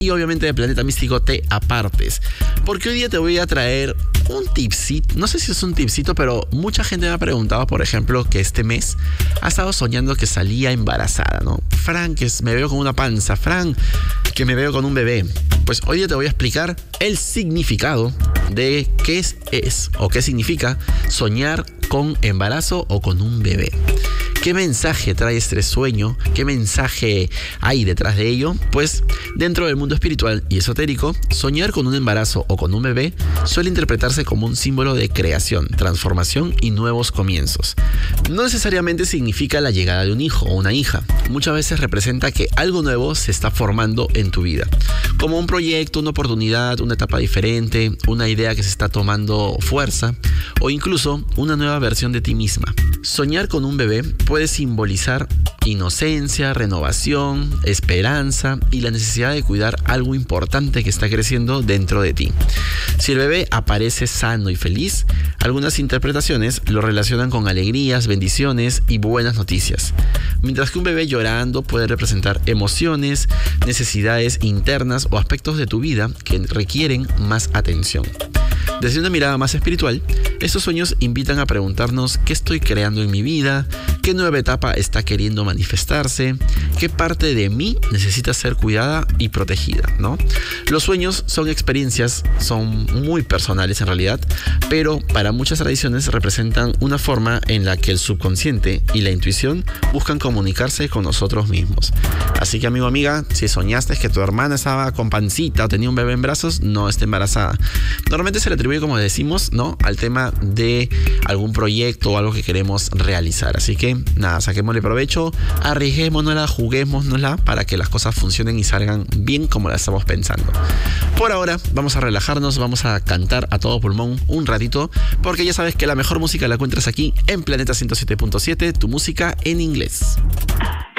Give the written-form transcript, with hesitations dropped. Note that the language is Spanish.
y obviamente de Planeta Místico te apartes. Porque hoy día te voy a traer un tipcito, no sé si es un tipcito, pero mucha gente me ha preguntado, por ejemplo, que este mes ha estado soñando que salía embarazada, ¿no? Fran, que me veo con una panza, Fran, que me veo con un bebé. Pues hoy día te voy a explicar el significado de qué es o qué significa soñar con embarazo o con un bebé. ¿Qué mensaje trae este sueño? ¿Qué mensaje hay detrás de ello? Pues dentro del mundo espiritual y esotérico, soñar con un embarazo o con un bebé suele interpretarse como un símbolo de creación, transformación y nuevos comienzos. No necesariamente significa la llegada de un hijo o una hija. Muchas veces representa que algo nuevo se está formando en tu vida. Como un proyecto, una oportunidad, una etapa diferente, una idea que se está tomando fuerza o incluso una nueva versión de ti misma. Soñar con un bebé puede simbolizar inocencia, renovación, esperanza y la necesidad de cuidar algo importante que está creciendo dentro de ti. Si el bebé aparece sano y feliz, algunas interpretaciones lo relacionan con alegrías, bendiciones y buenas noticias. Mientras que un bebé llorando puede representar emociones, necesidades internas o aspectos de tu vida que requieren más atención. Desde una mirada más espiritual, estos sueños invitan a preguntarnos qué estoy creando en mi vida, qué nueva etapa está queriendo manifestarse, qué parte de mí necesita ser cuidada y protegida, ¿no? Los sueños son experiencias, son muy personales en realidad, pero para muchas tradiciones representan una forma en la que el subconsciente y la intuición buscan comunicarse con nosotros mismos. Así que, amigo, amiga, si soñaste que tu hermana estaba con pancita o tenía un bebé en brazos, no está embarazada. Normalmente se le atribuye, como decimos, ¿no?, al tema de algún proyecto o algo que queremos realizar. Así que nada, saquémosle provecho, arriesguémonosla, juguémonosla para que las cosas funcionen y salgan bien como las estamos pensando. Por ahora vamos a relajarnos, vamos a cantar a todo pulmón un ratito, porque ya sabes que la mejor música la encuentras aquí en Planeta 107.7, tu música en inglés.